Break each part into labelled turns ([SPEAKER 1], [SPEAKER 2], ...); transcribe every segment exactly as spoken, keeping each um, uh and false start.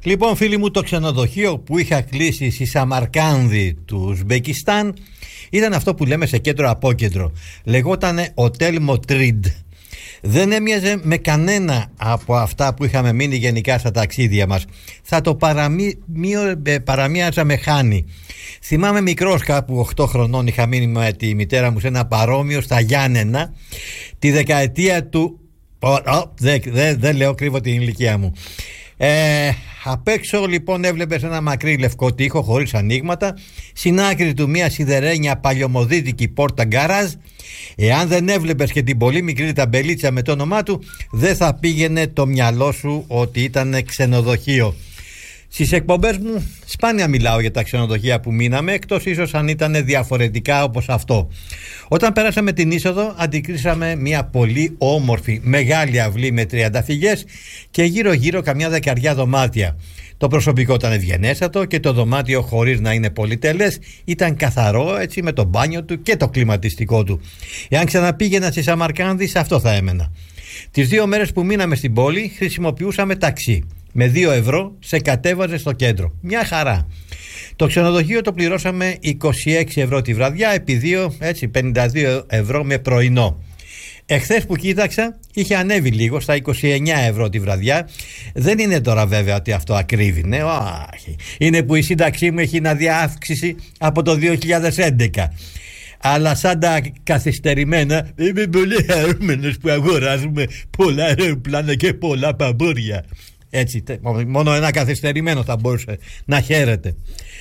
[SPEAKER 1] Λοιπόν, φίλοι μου, το ξενοδοχείο που είχα κλείσει στη Σαμαρκάνδη του Ουσμπεκιστάν ήταν αυτό που λέμε σε κέντρο απόκεντρο. Λεγότανε Hotel Motrib. Δεν έμοιαζε με κανένα από αυτά που είχαμε μείνει γενικά στα ταξίδια μας. Θα το παραμί... παραμοίαζα με χάνη. Θυμάμαι μικρός, κάπου οκτώ χρονών, είχα μείνει με τη μητέρα μου σε ένα παρόμοιο στα Γιάννενα τη δεκαετία του... Δεν δε, δε λέω, κρύβω την ηλικία μου. Ε, απ' έξω λοιπόν έβλεπες ένα μακρύ λευκό τοίχο χωρίς ανοίγματα, στην άκρη του μια σιδερένια παλιωμοδίτικη πόρτα γκαράζ. Εάν δεν έβλεπες και την πολύ μικρή ταμπελίτσα με το όνομά του, δεν θα πήγαινε το μυαλό σου ότι ήταν ξενοδοχείο. Στις εκπομπές μου σπάνια μιλάω για τα ξενοδοχεία που μείναμε, εκτός ίσως αν ήταν διαφορετικά όπως αυτό. Όταν πέρασαμε την είσοδο, αντικρίσαμε μια πολύ όμορφη μεγάλη αυλή με τριανταφυγές και γύρω γύρω καμιά δεκαριά δωμάτια. Το προσωπικό ήταν ευγενέστατο και το δωμάτιο, χωρίς να είναι πολυτελές, ήταν καθαρό, έτσι, με το μπάνιο του και το κλιματιστικό του. Εάν ξαναπήγαινα στη Σαμαρκάνδη, σε αυτό θα έμενα. Τις δύο μέρες που μείναμε στην πόλη χρησιμοποιούσαμε ταξί. Με δύο ευρώ σε κατέβαζε στο κέντρο. Μια χαρά. Το ξενοδοχείο το πληρώσαμε είκοσι έξι ευρώ τη βραδιά, επί δύο, έτσι, πενήντα δύο ευρώ με πρωινό. Εχθές που κοίταξα είχε ανέβει λίγο στα είκοσι εννιά ευρώ τη βραδιά. Δεν είναι τώρα βέβαια ότι αυτό ακρίβεινε, όχι. Είναι που η σύνταξή μου έχει να διάυξηση από το δύο χιλιάδες έντεκα. Αλλά σαν τα καθυστερημένα, είμαι πολύ χαρούμενος που αγοράζουμε πολλά αεροπλάνα και πολλά παμπούρια. Έτσι, μόνο ένα καθυστερημένο θα μπορούσε να χαίρεται.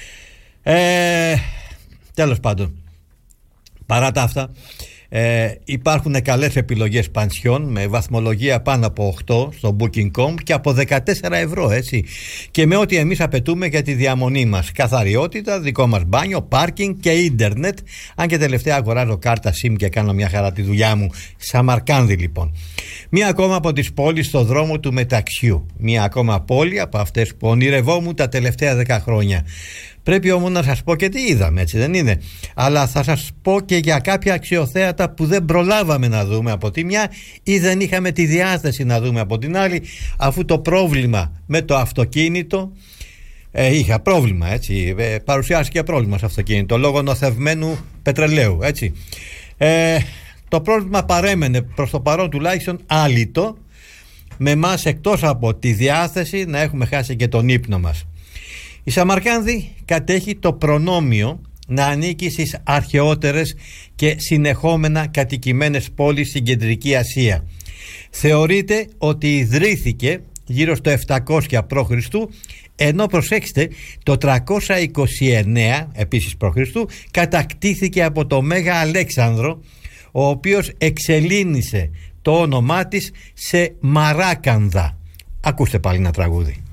[SPEAKER 1] Ε, τέλος πάντων, παρά τα αυτά, ε, υπάρχουν καλές επιλογές πανσιόν με βαθμολογία πάνω από οκτώ στο booking τελεία com και από δεκατέσσερα ευρώ, έτσι, και με ό,τι εμείς απαιτούμε για τη διαμονή μας: καθαριότητα, δικό μας μπάνιο, πάρκινγκ και ίντερνετ. Αν και τελευταία αγοράζω κάρτα SIM και κάνω μια χαρά τη δουλειά μου. Σαμαρκάνδη λοιπόν. Μία ακόμα από τις πόλεις στο δρόμο του μεταξιού. Μία ακόμα πόλη από αυτές που ονειρευόμουν τα τελευταία δέκα χρόνια. Πρέπει όμως να σας πω και τι είδαμε, έτσι δεν είναι? Αλλά θα σας πω και για κάποια αξιοθέατα που δεν προλάβαμε να δούμε από τη μια ή δεν είχαμε τη διάθεση να δούμε από την άλλη, αφού το πρόβλημα με το αυτοκίνητο, ε, είχα πρόβλημα, έτσι, ε, παρουσιάστηκε πρόβλημα στο αυτοκίνητο λόγω νοθευμένου πετρελαίου, έτσι. Ε, το πρόβλημα παρέμενε προς το παρόν τουλάχιστον άλυτο, με εμάς εκτός από τη διάθεση να έχουμε χάσει και τον ύπνο μας. Η Σαμαρκάνδη κατέχει το προνόμιο να ανήκει στις αρχαιότερες και συνεχόμενα κατοικημένες πόλεις στην Κεντρική Ασία. Θεωρείται ότι ιδρύθηκε γύρω στο επτακόσια π.Χ., ενώ προσέξτε, το τριακόσια είκοσι εννέα επίσης π.Χ. κατακτήθηκε από το Μέγα Αλέξανδρο, ο οποίος εξελίνησε το όνομά της σε Μαράκανδα. Ακούστε πάλι ένα τραγούδι.